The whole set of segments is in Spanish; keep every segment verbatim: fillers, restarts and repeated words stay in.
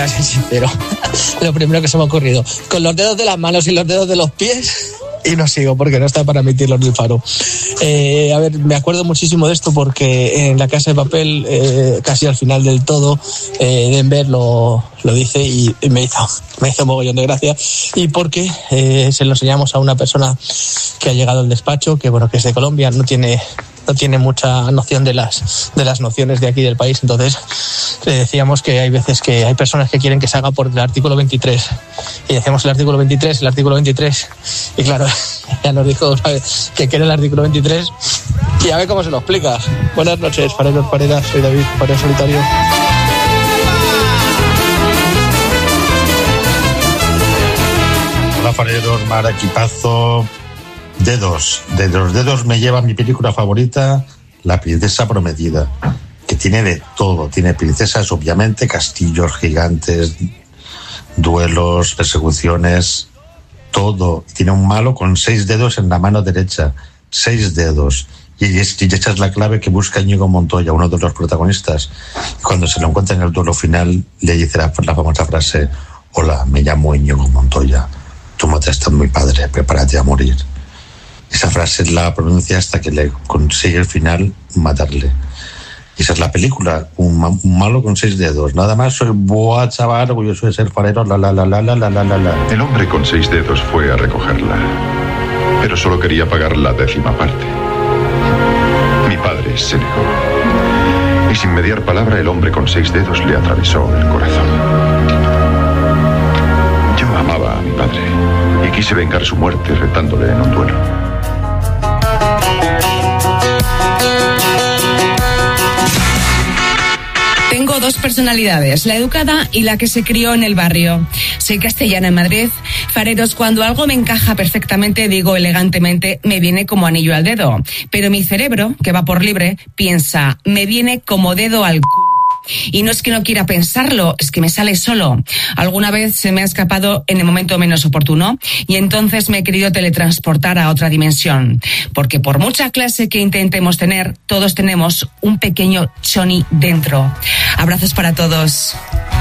a ser sincero. Lo primero que se me ha ocurrido. Con los dedos de las manos y los dedos de los pies... Y no sigo porque no está para emitirlos del Faro. Eh, a ver, me acuerdo muchísimo de esto porque en La Casa de Papel, eh, casi al final del todo, eh, Denver lo, lo dice y, y me hizo me hizo un mogollón de gracia. Y porque eh, se lo enseñamos a una persona que ha llegado al despacho, que bueno, que es de Colombia, no tiene no tiene mucha noción de las de las nociones de aquí del país. Entonces le decíamos que hay veces que hay personas que quieren que se haga por el artículo veintitrés y decíamos el artículo veintitrés, el artículo veintitrés, y claro, ya nos dijo, ¿sabes?, que quiere el artículo veintitrés y a ver cómo se lo explica. Buenas noches, fareros, fareras, soy David, farero solitario. Hola fareros, mar, equipazo. Dedos, de los dedos me lleva mi película favorita, La princesa prometida, que tiene de todo, tiene princesas obviamente, castillos gigantes, duelos, persecuciones, todo. Tiene un malo con seis dedos en la mano derecha, seis dedos. Y esa es la clave que busca Íñigo Montoya, uno de los protagonistas. Cuando se lo encuentra en el duelo final, le dice la, la famosa frase: hola, me llamo Íñigo Montoya, tú mataste a mi padre, prepárate a morir. Esa frase la pronuncia hasta que le consigue al final matarle. Y esa es la película, un, ma- un malo con seis dedos. Nada más, soy boa chaval, orgulloso de ser farero, la la la la la la la la la. El hombre con seis dedos fue a recogerla, pero solo quería pagar la décima parte. Mi padre se negó. Y sin mediar palabra, el hombre con seis dedos le atravesó el corazón. Yo amaba a mi padre y quise vengar su muerte retándole en un duelo. Tengo dos personalidades, la educada y la que se crió en el barrio. Soy castellana en Madrid. Fareros, cuando algo me encaja perfectamente, digo elegantemente, me viene como anillo al dedo. Pero mi cerebro, que va por libre, piensa, me viene como dedo al culo. Y no es que no quiera pensarlo, es que me sale solo. Alguna vez se me ha escapado en el momento menos oportuno y entonces me he querido teletransportar a otra dimensión. Porque por mucha clase que intentemos tener, todos tenemos un pequeño choni dentro. Abrazos para todos.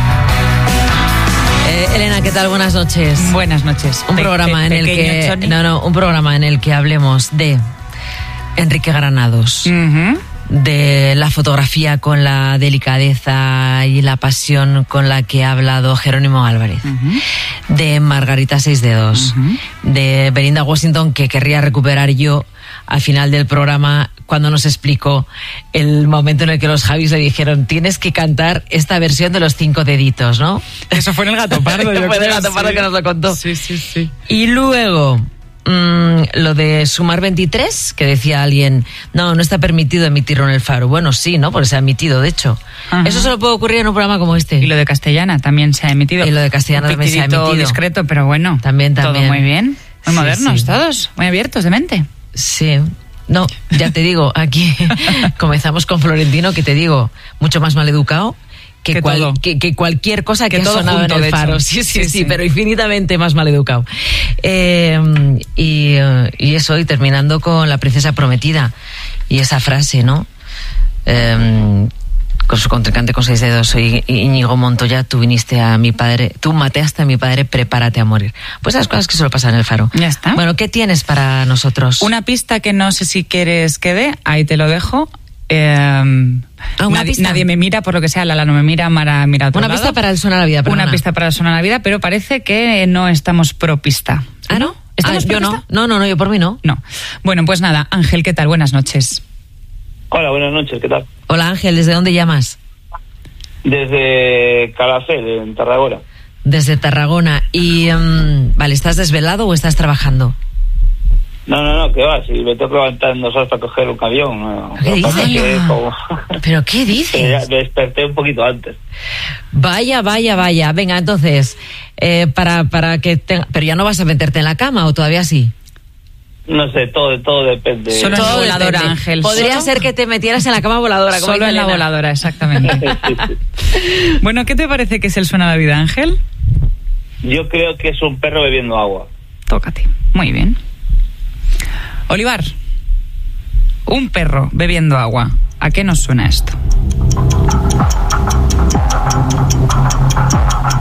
Eh, Elena, ¿qué tal? Buenas noches. Buenas noches. Un Pe- programa pe- en el que Choni. no, no, un programa en el que hablemos de Enrique Granados. Uh-huh. De la fotografía con la delicadeza y la pasión con la que ha hablado Jerónimo Álvarez, uh-huh. de Margarita Seis Dedos, uh-huh. de Belinda Washington, que querría recuperar yo al final del programa cuando nos explicó el momento en el que los Javis le dijeron tienes que cantar esta versión de Los Cinco Deditos, ¿no? Eso fue en el Gato Pardo. Fue en el Gato sí. Pardo que nos lo contó. Sí, sí, sí. Y luego... Mm, lo de Sumar veintitrés, que decía alguien, no, no está permitido emitirlo en el Faro. Bueno, sí, ¿no? Porque se ha emitido, de hecho. Ajá. Eso solo puede ocurrir en un programa como este. Y lo de Castellana también se ha emitido. Y lo de Castellana un también se ha emitido. Discreto, pero bueno. También, también. Todo muy bien. Muy Sí, modernos sí. todos. Muy abiertos de mente. Sí. No, ya te digo, aquí comenzamos con Florentino, que te digo, mucho más maleducado. Que, Que cual, todo. que, que cualquier cosa que, Que ha todo sonado junto, en de el hecho. Faro. Sí, sí, Sí, sí, sí. pero infinitamente más maleducado. Eh, y, eh, y eso, y terminando con La Princesa Prometida. Y esa frase, ¿no? Eh, con su contrincante con seis dedos, soy Íñigo Montoya, tú viniste a mi padre, tú mataste a mi padre, prepárate a morir. Pues esas cosas que solo pasan en el Faro. Ya está. Bueno, ¿qué tienes para nosotros? Una pista que no sé si quieres que dé, ahí te lo dejo. Eh, Ah, una nadie, pista. nadie me mira, por lo que sea, Lala no me mira, Mara mira a otro Una lado. pista para el Suena la Vida, perdona. Una pista para el Suena la Vida, pero parece que no estamos pro pista. ¿Ah, no? ¿Estamos Ah, pro yo no. pista? No, no, no, yo por mí no. No. Bueno, pues nada, Ángel, ¿qué tal? Buenas noches. Hola, buenas noches, ¿qué tal? Hola Ángel, ¿desde dónde llamas? Desde Calafell, en Tarragona. Desde Tarragona. Y, um, vale, ¿estás desvelado o estás trabajando? No, no, no, que va, si me tengo que levantar en dos horas para coger un avión. No, ¿Qué lo que pasa es que dices? como- ¿Pero qué que ya dices? me desperté un poquito antes. Vaya, vaya, vaya. Venga, entonces, eh, para, para que te... Pero ya no vas a meterte en la cama, ¿o todavía sí? No sé, todo, todo depende. Solo en la Todo voladora, depende. Ángel. Podría ¿Solo? ser que te metieras en la cama voladora. Como Solo dice en la Elena. voladora, exactamente. Sí, sí. Bueno, ¿qué te parece que es el Suena la Vida, Ángel? Yo creo que es un perro bebiendo agua. Tócate. Muy bien. Olivar, un perro bebiendo agua. ¿A qué nos suena esto?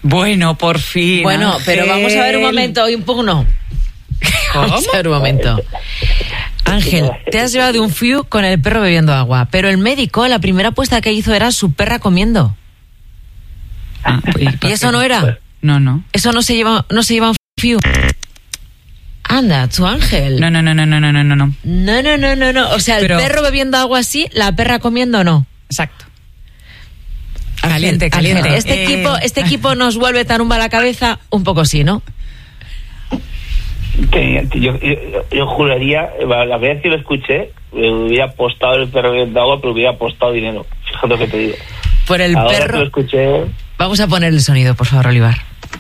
Bueno, por fin. Bueno, Ángel. pero vamos a ver un momento, hoy un poco no. Vamos a ver un momento. Ángel, te has llevado de un fiu con el perro bebiendo agua, pero el médico, la primera apuesta que hizo era su perra comiendo. Ah, ¿Y eso no era? No, no. Eso no se lleva, no se lleva un fiu. Anda, tu Ángel. No, no, no, no, no, no, no, no. No, no, no, no, no. O sea, el Pero- perro bebiendo agua sí, la perra comiendo no. Exacto. Ángel, Caliente, Ángel, caliente. Este Eh. equipo, este equipo nos vuelve tan humba la cabeza, un poco sí, ¿no? Que yo, yo, yo juraría, la vez que lo escuché, me hubiera apostado el perro bebiendo agua, pero hubiera apostado dinero. Fíjate lo que te digo. Por el Ahora que perro. lo escuché, Vamos a poner el sonido, por favor, Olivar.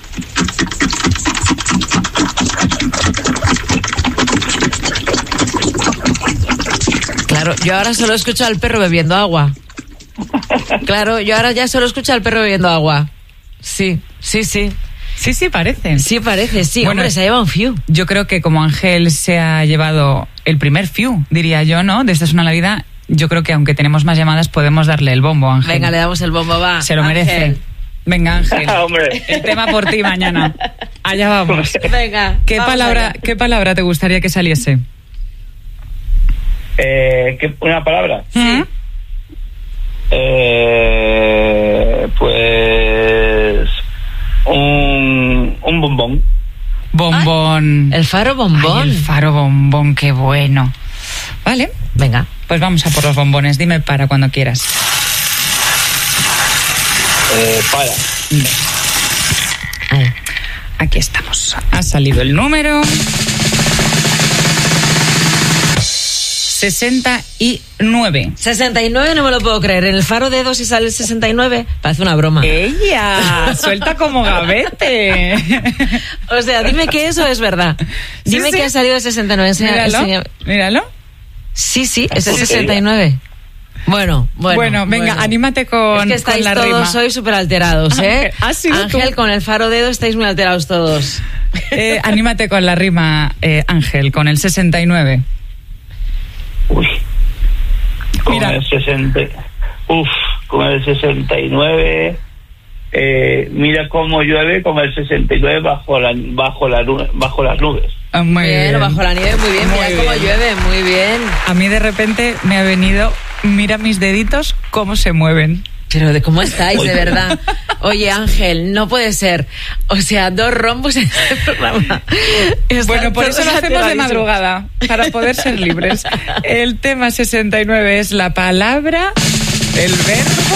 Claro, yo ahora solo escucho al perro bebiendo agua. Claro, yo ahora ya solo escucho al perro bebiendo agua. Sí, sí, sí. Sí, sí, parece. Sí parece, sí. Bueno, Hombre, se lleva un fiu. Yo creo que como Ángel se ha llevado el primer fiu, diría yo, ¿no? De Esta es una Navidad, yo creo que aunque tenemos más llamadas podemos darle el bombo, Ángel. Venga, le damos el bombo, va. Se lo Ángel. merece. Venga, Ángel. Hombre. El tema por ti mañana. Allá vamos. Venga. ¿Qué vamos palabra, allá. ¿Qué palabra te gustaría que saliese? eh, ¿qué, una palabra. ¿Mm? Eh, pues un, un bombón. Bombón. El faro bombón. Ay, el faro bombón, qué bueno. Vale, Venga. pues vamos a por los bombones. Dime para cuando quieras. Eh, para. Ahí. Aquí estamos. Ha salido el número sesenta y nueve. sesenta y nueve no me lo puedo creer. En el faro de dos y sale el sesenta y nueve. Parece una broma. ¡Ella! Suelta como gavete. O sea, dime que eso es verdad. Sí, Dime sí. que ha salido el sesenta y nueve. Enseña- Míralo, enseña- míralo. Sí, sí, es el Sí, sí. sesenta y nueve. Bueno, bueno. Bueno, venga, anímate con, Es que estáis con la todos rima. hoy súper alterados, ¿eh? Ángel, has sido Ángel, tú. con el faro dedo estáis muy alterados todos. Eh, anímate con la rima, eh, Ángel, con el sesenta y nueve. Uy. Con Mira. el sesenta. Uf, con el sesenta y nueve. Eh, mira cómo llueve con el sesenta y nueve bajo la bajo la nu- bajo las nubes. Ah, muy bien, bien. bajo la nieve, muy bien. Muy Mira cómo bien. llueve, muy bien. A mí de repente me ha venido, mira mis deditos cómo se mueven. Pero de cómo estáis, de verdad. Oye, Ángel, no puede ser. O sea, dos rombos en este programa. Están Bueno, por eso todos lo hacemos de alteradísimos. madrugada, para poder ser libres. El tema sesenta y nueve es la palabra, el verbo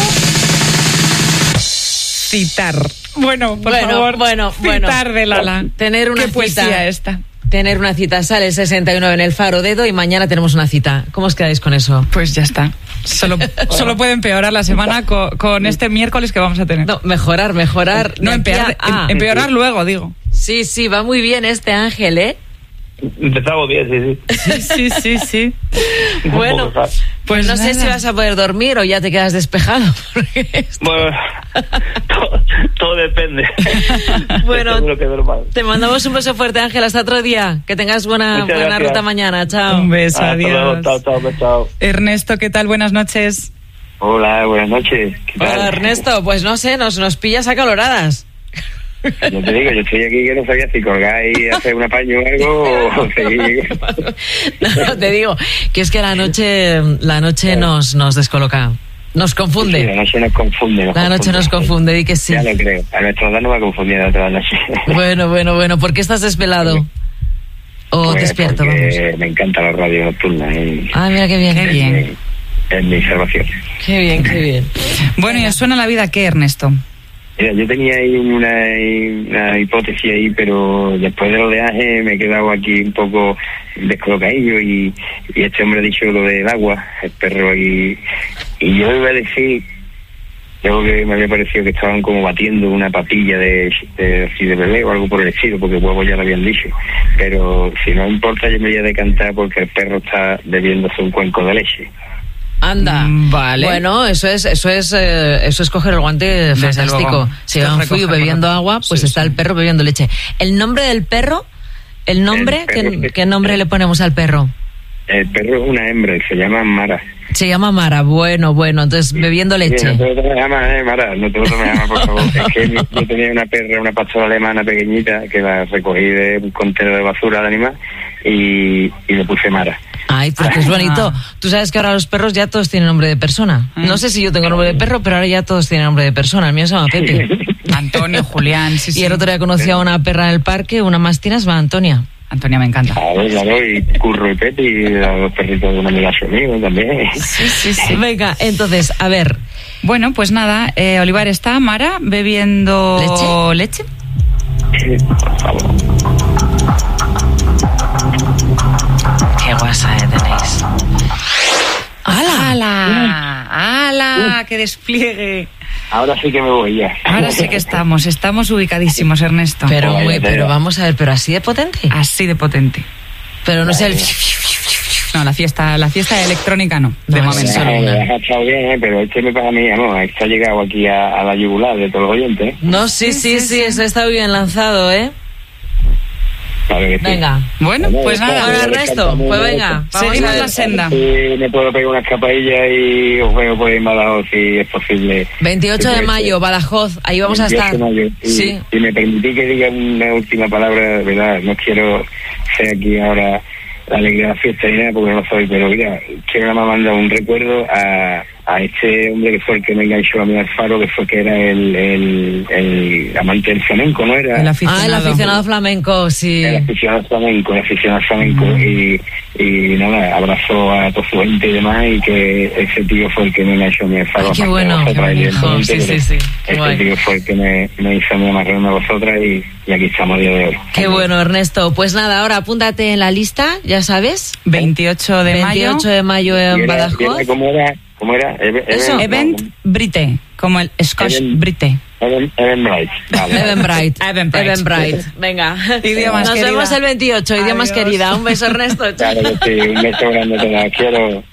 citar. Bueno, por Bueno, favor, bueno, bueno. citar de Lala. Tener una ¿Qué poesía cita. esta? Tener una cita. Sale el sesenta y nueve en el faro dedo y mañana tenemos una cita. ¿Cómo os quedáis con eso? Pues ya está. Solo, solo puede empeorar la semana co- con, este miércoles que vamos a tener. No, mejorar, mejorar. No, de aquí empeorar, a- ah. em- empeorar luego, digo. Sí, sí, va muy bien este Ángel, ¿eh? Empezamos bien, sí, sí. Sí, sí, sí. Un Bueno, poco, claro. pues no sé nada. si vas a poder dormir o ya te quedas despejado. porque esto- Bueno, todo, todo depende. Bueno, Seguro que duerma. te mandamos un beso fuerte, Ángel. Hasta otro día. Que tengas buena, Muchas buena gracias. ruta mañana. Chao. Un beso, Hasta luego, adiós. chao, chao, chao. Ernesto, ¿qué tal? Buenas noches. Hola, buenas noches. ¿Qué tal? Hola, Ernesto. Pues no sé, nos, nos pillas acaloradas. Yo te digo, yo estoy aquí que no sabía si colgar y hacer un apaño o algo o seguir. No, no, te digo que es que la noche, la noche nos, nos descoloca. Nos Sí, la confunde. noche nos confunde. Nos La noche nos confunde, di que sí. Ya lo creo. A nuestra edad no va a confundir a otra noche. Bueno, bueno, bueno. ¿Por qué estás desvelado? O Pues despierto, porque vamos. me encanta la radio nocturna. Y Ah, mira qué bien. Qué bien. Es mi salvación. Qué bien, qué bien. Bueno, ¿y os suena la vida qué, Ernesto? Mira, yo tenía ahí una, una hipótesis ahí, pero después del oleaje me he quedado aquí un poco descolocadillo y, y este hombre ha dicho lo del agua, el perro, y, y yo iba a decir, yo que me había parecido que estaban como batiendo una papilla de, de, así de bebé o algo por el estilo, porque huevos ya lo habían dicho, pero si no importa yo me voy a decantar porque el perro está bebiéndose un cuenco de leche. Anda. Mm, vale. Bueno, eso es, eso es, eh, eso es coger el guante Desde fantástico. luego. Si Esto va un es fuyo recogerlo. bebiendo agua, pues Sí, está sí. el perro bebiendo leche. El nombre del perro, el nombre, El perro ¿qué, que- qué nombre le ponemos al perro? El perro es una hembra y se llama Mara. Se llama Mara, bueno, bueno, entonces bebiendo leche. Sí, no te lo llamas, eh, Mara, no te lo llamas, por favor. Es que yo tenía una perra, una pastora alemana pequeñita, que la recogí de un contenedor de basura de animal, y, y le puse Mara. Ay, porque es bonito. Tú sabes que ahora los perros ya todos tienen nombre de persona. No sé si yo tengo nombre de perro, pero ahora ya todos tienen nombre de persona. El mío se llama Pepe. Antonio, Julián, sí, sí. Y el otro día conocí a una perra en el parque, una mastina, se llama Antonia. Antonia me encanta. Claro, claro, y Curro y Pepe, y los perritos de una amiga mío también. Sí, sí, sí. Venga, entonces, a ver. Bueno, pues nada, eh, Olivar está, Mara, bebiendo leche. ¿Leche? Sí, por favor. Qué guasa eh, tenéis. ¡Hala! ¡Hala! ¡Hala! ¡Qué despliegue! Ahora sí que me voy ya. Ahora sí que estamos, estamos ubicadísimos, Ernesto. Pero muy, pero vamos a ver, pero así de potente. Así de potente. Pero no sé el... No, la fiesta, la fiesta electrónica no, de No, momento. sí, Ha estado bien, ¿eh? Pero este me para mí, no, está llegado aquí a, a la yugular de todos los oyentes. ¿Eh? No, sí, sí, sí, eso está bien lanzado, ¿eh? Claro que sí. Venga. Bueno, pues nada. Bueno, Ernesto, pues venga, vamos Seguimos a ver. la senda. Sí, me puedo pegar una escapadilla y os veo por ahí en Badajoz si es posible. veintiocho de mayo, Badajoz, ahí vamos a estar. veintiocho de mayo. Y, Sí. y me permití que diga una última palabra, ¿verdad? No quiero ser aquí ahora la alegría de la fiesta ni nada porque no lo soy, pero mira, quiero nada más mandar un recuerdo a, a este hombre que fue el que me enganchó a mí al faro, que fue que era el, el, el amante del flamenco, ¿no era? El Ah, aficionado. el aficionado flamenco, sí. El aficionado flamenco, el aficionado flamenco, Mm. y, y nada, abrazó a toda su gente y demás, y que ese tío fue el que me enganchó a mí al faro. Ay, qué aparte de bueno, vosotras, qué bonito. evidentemente, Sí, sí, pero sí, qué Ese guay. tío fue el que me, me hizo a mí amarrarme a vosotras, y, y aquí estamos a día de hoy. Qué bueno, Ernesto. Pues nada, ahora apúntate en la lista, ya sabes. veintiocho de mayo. veintiocho de mayo Y en era- Badajoz. era- ¿Cómo era? ¿Cómo era? Eve- Eso. Even- Event Brite, como el Scotch Event- Brite. Even- Eventbrite. Vale. Eventbrite. Eventbrite. Eventbrite. Venga. Idiomas, Nos querida. vemos el veintiocho, idiomas Adiós. querida. Un beso, Ernesto. Claro que sí, un beso grande a todas. Quiero.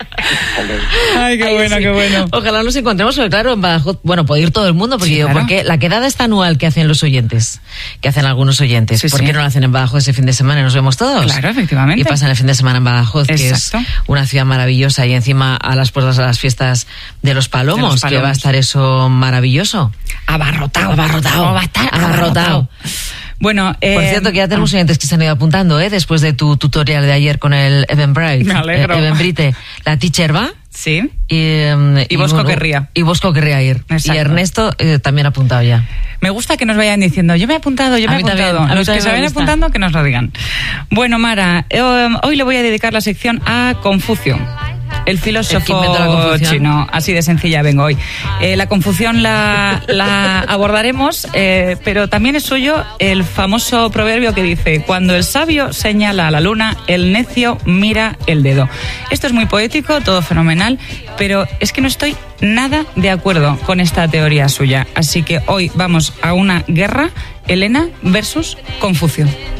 Ay, qué Ay, bueno, sí. qué bueno. Ojalá nos encontremos, porque claro, en Badajoz, bueno, puede ir todo el mundo, porque, Sí, claro. porque la quedada está anual que hacen los oyentes, que hacen algunos oyentes. Sí, ¿Por sí. qué no lo hacen en Badajoz ese fin de semana y nos vemos todos? Claro, efectivamente. Y pasan el fin de semana en Badajoz, que Exacto. es una ciudad maravillosa, y encima a las puertas de las fiestas de los palomos, De los que palomos. va a estar eso maravilloso. Abarrotado. Abarrotado. Va a estar Abarrotado. Bueno, eh, Por cierto, que ya tenemos oyentes que se han ido apuntando, ¿eh? Después de tu tutorial de ayer con el Eventbrite. Me alegro. Eh, Eventbrite. La teacher va. sí. Y, em, Y Bosco querría. Y Bosco querría ir. Exacto. Y Ernesto eh, también ha apuntado ya. Me gusta que nos vayan diciendo, yo me he apuntado, yo A me he mí también, apuntado. a mí Los que también se me vayan gusta. apuntando, que nos lo digan. Bueno, Mara, eh, hoy le voy a dedicar la sección a Confucio. El El que inventó la filósofo confusión. chino, así de sencilla vengo hoy. Eh, la confusión la, la abordaremos, eh, pero también es suyo el famoso proverbio que dice, cuando el sabio señala a la luna, el necio mira el dedo. Esto es muy poético, todo fenomenal, pero es que no estoy nada de acuerdo con esta teoría suya. Así que hoy vamos a una guerra, Helena versus Confucio.